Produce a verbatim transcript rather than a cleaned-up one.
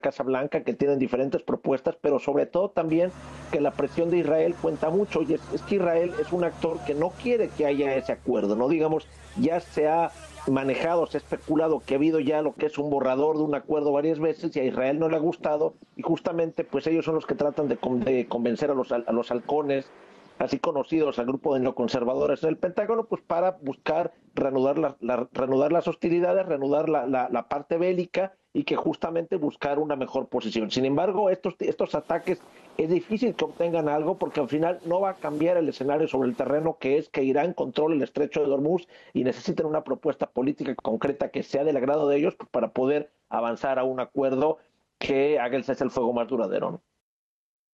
Casa Blanca, que tienen diferentes propuestas, pero sobre todo también que la presión de Israel cuenta mucho, y es, es que Israel es un actor que no quiere que haya ese acuerdo, ¿no? Digamos, ya se ha manejado, se ha especulado que ha habido ya lo que es un borrador de un acuerdo varias veces y a Israel no le ha gustado y justamente pues ellos son los que tratan de, de convencer a los, a los halcones, así conocidos al grupo de neoconservadores en el Pentágono, pues para buscar reanudar, la, la, reanudar las hostilidades, reanudar la, la, la parte bélica y que justamente buscar una mejor posición. Sin embargo, estos, estos ataques es difícil que obtengan algo porque al final no va a cambiar el escenario sobre el terreno, que es que Irán controle el estrecho de Hormuz y necesitan una propuesta política concreta que sea del agrado de ellos para poder avanzar a un acuerdo que haga el cese el fuego más duradero, ¿no?